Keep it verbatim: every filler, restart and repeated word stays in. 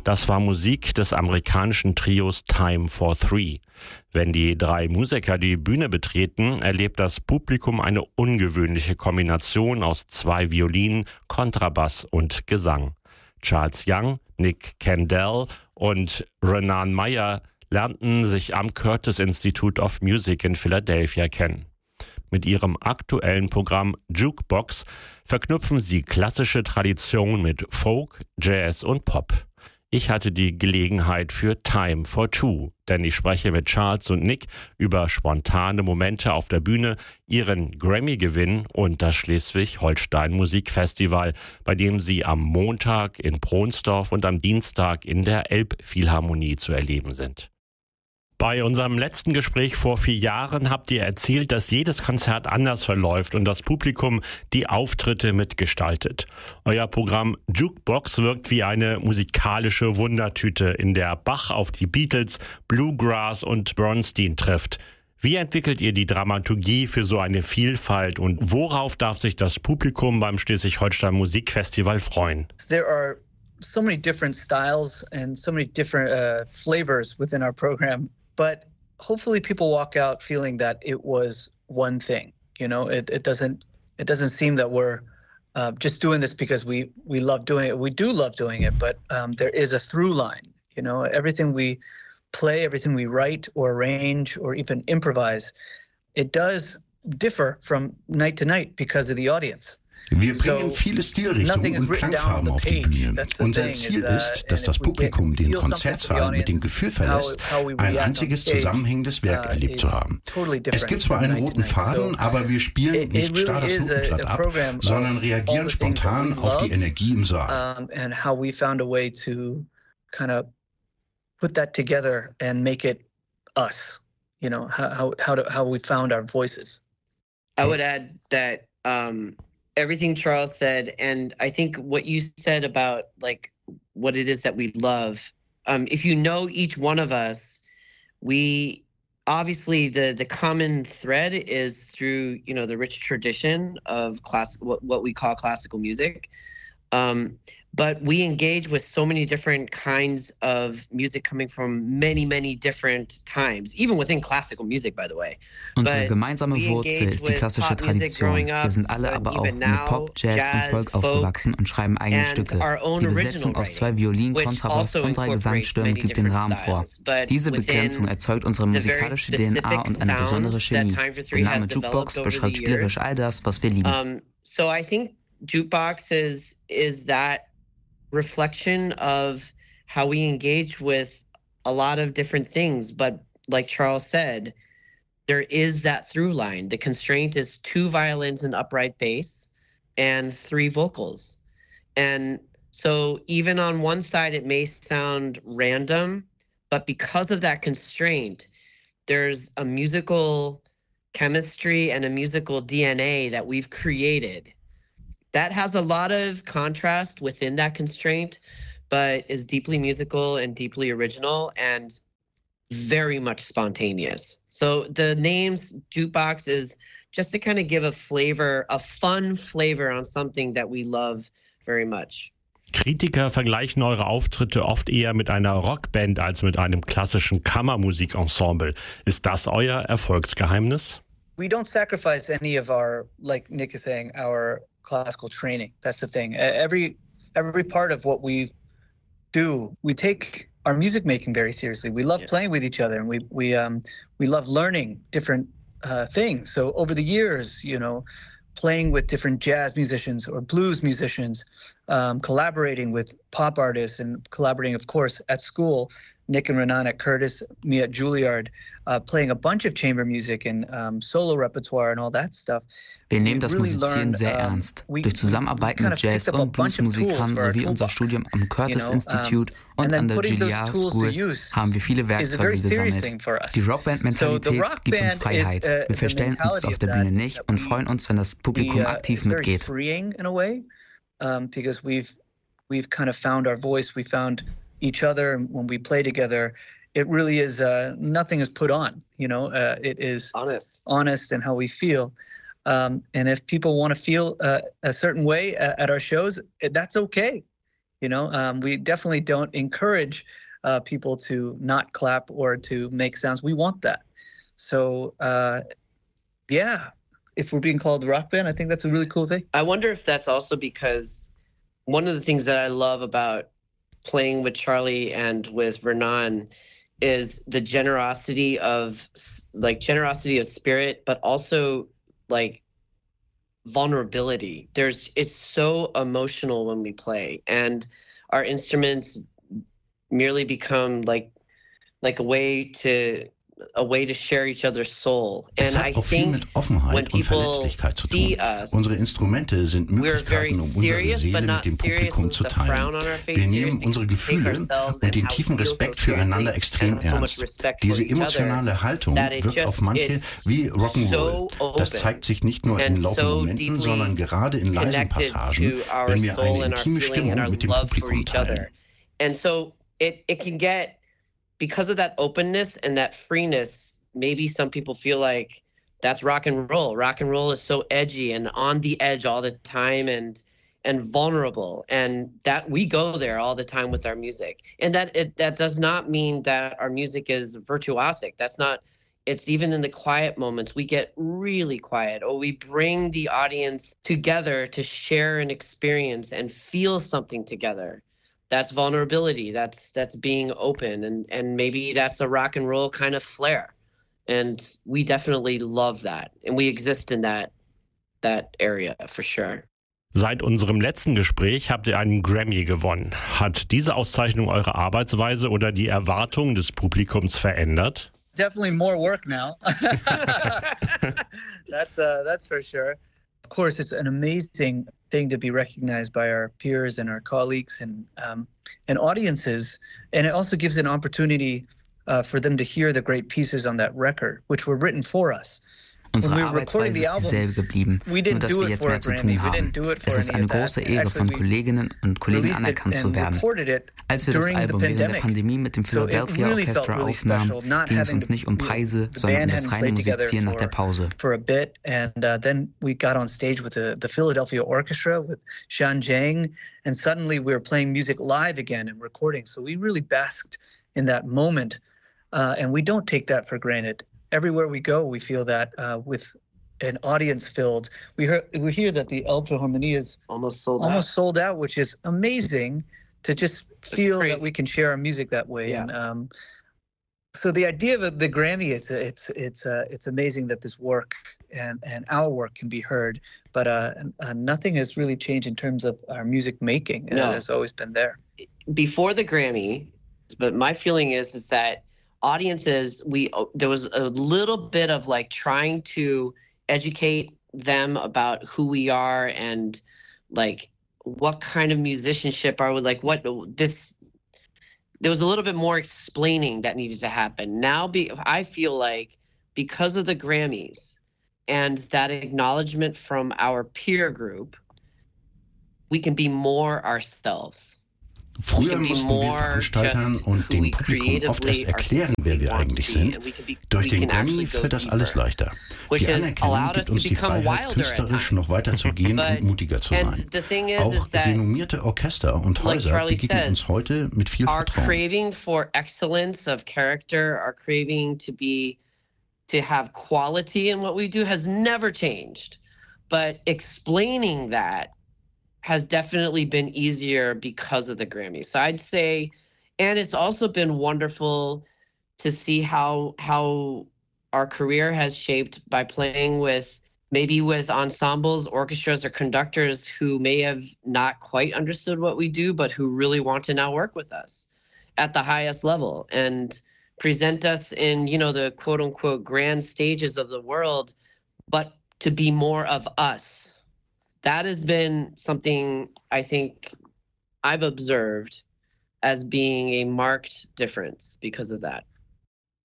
Das war Musik des amerikanischen Trios Time for Three. Wenn die drei Musiker die Bühne betreten, erlebt das Publikum eine ungewöhnliche Kombination aus zwei Violinen, Kontrabass und Gesang. Charles Young, Nick Kendall und Renan Meyer lernten sich am Curtis Institute of Music in Philadelphia kennen. Mit ihrem aktuellen Programm Jukebox verknüpfen sie klassische Tradition mit Folk, Jazz und Pop. Ich hatte die Gelegenheit für Time for Two, denn ich spreche mit Charles und Nick über spontane Momente auf der Bühne, ihren Grammy-Gewinn und das Schleswig-Holstein Musikfestival, bei dem sie am Montag in Pronsdorf und am Dienstag in der Elbphilharmonie zu erleben sind. Bei unserem letzten Gespräch vor vier Jahren habt ihr erzählt, dass jedes Konzert anders verläuft und das Publikum die Auftritte mitgestaltet. Euer Programm Jukebox wirkt wie eine musikalische Wundertüte, in der Bach auf die Beatles, Bluegrass und Bernstein trifft. Wie entwickelt ihr die Dramaturgie für so eine Vielfalt und worauf darf sich das Publikum beim Schleswig-Holstein Musikfestival freuen? There are so many different styles and so many different uh, flavors within our program. But hopefully people walk out feeling that it was one thing. You know, it, it doesn't it doesn't seem that we're uh, just doing this because we, we love doing it. We do love doing it, but um, there is a through line. You know, everything we play, everything we write or arrange or even improvise, it does differ from night to night because of the audience. Wir bringen viele Stilrichtungen und Klangfarben auf die Bühne. Unser Ziel ist, dass das Publikum den Konzertsaal mit dem Gefühl verlässt, ein einziges zusammenhängendes Werk erlebt zu haben. Es gibt zwar einen roten Faden, aber wir spielen nicht starr das Notenblatt ab, sondern reagieren spontan auf die Energie im Saal. And how we found a way to kind of put that together and make it us, you know, how how how we found our voices. I would add that um everything Charles said, and I think what you said about like what it is that we love. Um, if you know each one of us, we obviously the the common thread is through you know the rich tradition of class what what we call classical music. Um, but we engage with so many different kinds of music coming from many, many different times, even within classical music, by the way. Unsere gemeinsame Wurzel ist die klassische Tradition. Wir sind alle aber auch mit Pop, Jazz und Folk aufgewachsen und schreiben eigene Stücke. Die Besetzung aus zwei Violinen, Kontrabass und drei Gesangsstimmen gibt den Rahmen vor. Diese Begrenzung erzeugt unsere musikalische D N A und eine besondere Chemie. Der Name Jukebox beschreibt spielerisch all das, was wir lieben. So I think Jukebox is is that reflection of how we engage with a lot of different things. But like Charles said, there is that through line. The constraint is two violins and upright bass and three vocals. And so even on one side, it may sound random, but because of that constraint, there's a musical chemistry and a musical D N A that we've created that has a lot of contrast within that constraint, but is deeply musical and deeply original and very much spontaneous. So the names Jukebox is just to kind of give a flavor, a fun flavor on something that we love very much. Kritiker vergleichen eure Auftritte oft eher mit einer Rockband als mit einem klassischen Kammermusikensemble. Ist das euer Erfolgsgeheimnis? We don't sacrifice any of our, like Nick is saying, our classical training. That's the thing. Every every part of what we do, we take our music making very seriously. We love yeah. playing with each other, and we we um we love learning different uh, things. So over the years, you know, playing with different jazz musicians or blues musicians, um, collaborating with pop artists, and collaborating, of course, at school. Nick and Renan at Curtis, me at Juilliard, uh, playing a bunch of chamber music and um, solo repertoire and all that stuff. Wir nehmen das Musizieren sehr ernst. Durch Zusammenarbeit mit Jazz- und Bluesmusikern sowie unser Studium am Curtis Institute und an der Juilliard School haben wir viele Werkzeuge gesammelt. Die Rockband-Mentalität gibt uns Freiheit. Wir verstellen uns auf der Bühne nicht und freuen uns, wenn das Publikum aktiv mitgeht. Because we've we've kind of found our voice, we found each other, and when we play together, it really is uh, nothing is put on. You know, uh, it is honest, honest, and how we feel. Um, and if people want to feel uh, a certain way uh, at our shows, that's okay. You know, um, we definitely don't encourage uh, people to not clap or to make sounds. We want that. So, uh, yeah, if we're being called a rock band, I think that's a really cool thing. I wonder if that's also because one of the things that I love about playing with Charlie and with Vernon is the generosity of like generosity of spirit, but also like vulnerability. There's it's so emotional when we play, and our instruments merely become like like a way to a way to share each other's soul. Es And hat I auch viel think mit Offenheit und Verletzlichkeit zu tun. Unsere Instrumente sind Möglichkeiten, um unsere Seele mit dem Publikum zu teilen. Wir nehmen unsere Gefühle und den tiefen Respekt füreinander extrem ernst. Diese emotionale Haltung wirkt auf manche wie Rock'n'Roll. Das zeigt sich nicht nur in lauten Momenten, sondern gerade in leisen Passagen, wenn wir eine intime Stimmung mit dem Publikum teilen. And so it, it can get, because of that openness and that freeness, maybe some people feel like that's rock and roll. Rock and roll is so edgy and on the edge all the time and and vulnerable. And that we go there all the time with our music. And that it, that does not mean that our music is virtuosic. That's not, it's even in the quiet moments, we get really quiet, or we bring the audience together to share an experience and feel something together. That's vulnerability. That's that's being open, and and maybe that's a rock and roll kind of flair, and we definitely love that, and we exist in that that area for sure. Seit unserem letzten Gespräch habt ihr einen Grammy gewonnen. Hat diese Auszeichnung eure Arbeitsweise oder die Erwartungen des Publikums verändert? Definitely more work now. that's uh, that's for sure. Of course, it's an amazing thing to be recognized by our peers and our colleagues and um, and audiences, and it also gives an opportunity uh, for them to hear the great pieces on that record, which were written for us. Unsere Arbeitsweise ist dieselbe geblieben, nur dass wir jetzt mehr zu tun haben. Es ist eine große Ehre, von Kolleginnen und Kollegen anerkannt zu werden. Als wir das Album während der Pandemie mit dem Philadelphia Orchestra aufnahmen, ging es uns nicht um Preise, sondern um das reine Musizieren nach der Pause. For a bit, and uh, then we got on stage with the, the Philadelphia Orchestra with Shan Jiang, and suddenly we were playing music live again and recording. So we really basked in that moment, uh, and we don't take that for granted. Everywhere we go, we feel that uh, with an audience filled. We hear we hear that the Elbphilharmonie is almost sold almost out. sold out, which is amazing to just feel that we can share our music that way. Yeah. And um, so the idea of the Grammy is it's it's uh, it's amazing that this work and and our work can be heard, but uh, uh, nothing has really changed in terms of our music making. No. It has always been there. Before the Grammy, but my feeling is is that audiences, we there was a little bit of like trying to educate them about who we are and like what kind of musicianship are we, like what this there was a little bit more explaining that needed to happen. Now be I feel like because of the Grammys and that acknowledgement from our peer group, we can be more ourselves. Früher mussten wir Veranstaltern und dem Publikum oft erst erklären, wer wir eigentlich sind. Durch den Grammy fällt das alles leichter. Die Anerkennung gibt uns die Freiheit, künstlerisch noch weiter zu gehen und mutiger zu sein. Auch renommierte Orchester und Häuser begegnen uns heute mit viel Vertrauen. Our craving for excellence of character, our craving to be, to have quality in what we do has never changed. But explaining that has definitely been easier because of the Grammy. So I'd say, and it's also been wonderful to see how how our career has shaped by playing with maybe with ensembles, orchestras, or conductors who may have not quite understood what we do, but who really want to now work with us at the highest level and present us in, you know, the quote unquote grand stages of the world, but to be more of us. That has been something I think I've observed as being a marked difference because of that.